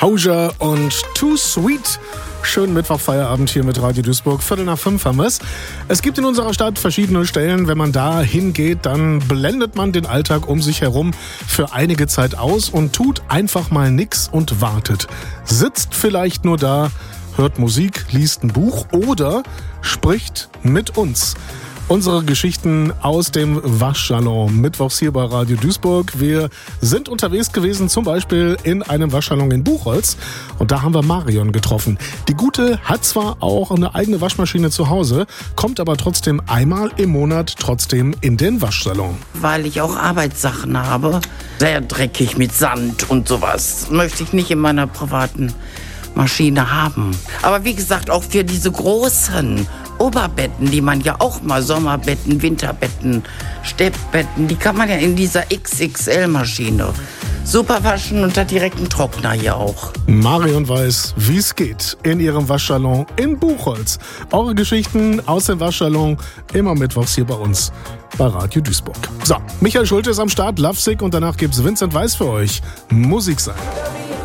Hozier und Too Sweet. Schönen Mittwochfeierabend hier mit Radio Duisburg. 4:45 haben wir es. Es gibt in unserer Stadt verschiedene Stellen. Wenn man da hingeht, dann blendet man den Alltag um sich herum für einige Zeit aus und tut einfach mal nix und wartet. Sitzt vielleicht nur da, hört Musik, liest ein Buch oder spricht mit uns. Unsere Geschichten aus dem Waschsalon, mittwochs hier bei Radio Duisburg. Wir sind unterwegs gewesen, zum Beispiel in einem Waschsalon in Buchholz. Und da haben wir Marion getroffen. Die Gute hat zwar auch eine eigene Waschmaschine zu Hause, kommt aber trotzdem einmal im Monat trotzdem in den Waschsalon. Weil ich auch Arbeitssachen habe, sehr dreckig mit Sand und sowas, möchte ich nicht in meiner privaten Maschine haben. Aber wie gesagt, auch für diese großen Oberbetten, die man ja auch mal, Sommerbetten, Winterbetten, Steppbetten, die kann man ja in dieser XXL-Maschine super waschen und hat direkt einen Trockner hier auch. Marion weiß, wie es geht in ihrem Waschsalon in Buchholz. Eure Geschichten aus dem Waschsalon immer mittwochs hier bei uns bei Radio Duisburg. So, Michael Schulte ist am Start, Lovesick und danach gibt's Vincent Weiss für euch. Musik sein.